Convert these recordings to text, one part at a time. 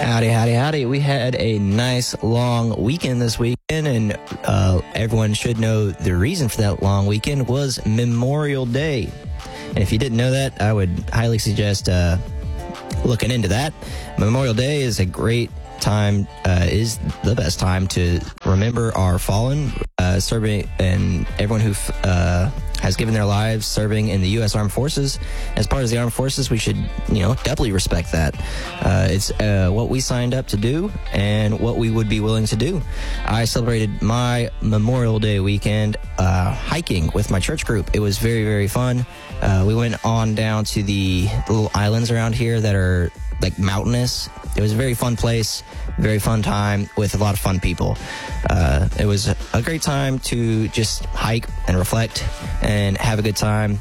Howdy, howdy, howdy. We had a nice long weekend this weekend, and everyone should know the reason for that long weekend was Memorial Day. And if you didn't know that, I would highly suggest looking into that. Memorial Day is a great time, is the best time to remember our fallen, serving, and everyone who has given their lives serving in the U.S. Armed Forces. As part of the Armed Forces, we should, doubly respect that. It's what we signed up to do and what we would be willing to do. I celebrated my Memorial Day weekend hiking with my church group. It was very, very fun. We went on down to the little islands around here that are like mountainous. It was a very fun place, very fun time with a lot of fun people. It was a great time to just hike and reflect and have a good time.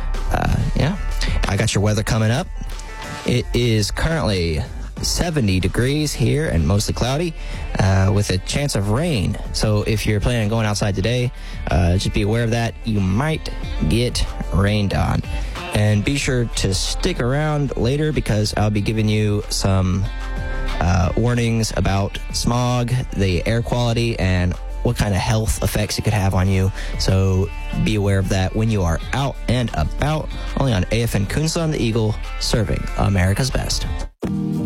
I got your weather coming up. It is currently 70 degrees here and mostly cloudy with a chance of rain. So if you're planning on going outside today, just be aware of that. You might get rained on. And be sure to stick around later because I'll be giving you some warnings about smog, the air quality, and what kind of health effects it could have on you. So be aware of that when you are out and about. Only on AFN Kunsan the Eagle, serving America's best.